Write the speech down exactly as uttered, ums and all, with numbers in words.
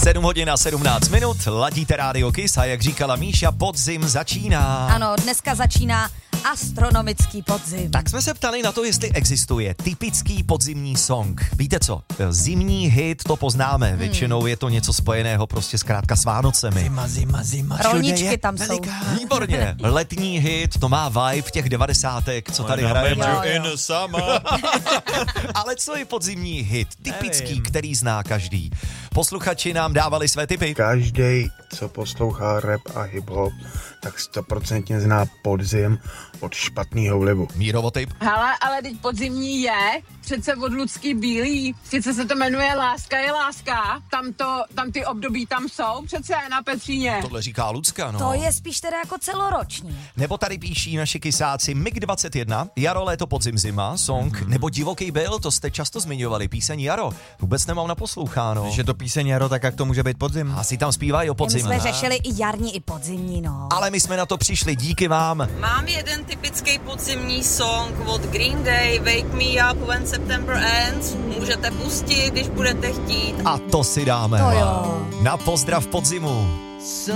sedm hodin a sedmnáct minut, ladíte Rádio Kiss a jak říkala Míša, podzim začíná. Ano, dneska začíná astronomický podzim. Tak jsme se ptali na to, jestli existuje typický podzimní song. Víte co, zimní hit to poznáme, hmm. většinou je to něco spojeného prostě zkrátka s Vánocemi. Zima, zima, zima. Rolničky tam jsou. Výborně, letní hit, to má vibe těch devadesátek, co tady hrajeme. Ale co je podzimní hit, typický, Nevím. který zná každý? Posluchači nám dávali své tipy. Každý, co poslouchá rap a hip-hop, tak stoprocentně zná podzim od špatného vlivu. Mírovo tip. Hele, ale teď podzimní je, přece od Lucky Bílý, sice se to jmenuje Láska je láska, tam, to, tam ty období tam jsou, přece na Petříně. Tohle říká Lucka, no. To je spíš teda jako celoroční. Nebo tady píší naši kysáci mig dvacet jedna, jaro, léto, podzim, zima, song, mm-hmm. nebo Divoký byl, to jste často zmiňovali, píseň Jaro. Vůbec nemám naposloucháno. Když je to píseň Jaro, tak jak to může být podzim? Asi tam zpívají o My podzimu. jsme řešili i jarní, i podzimní, no. Ale my jsme na to přišli, díky vám. Mám jeden typický podzimní song od Green Day, Wake Me Up When September Ends. Můžete pustit, když budete chtít. A to si dáme. To jo. Na pozdrav podzimu.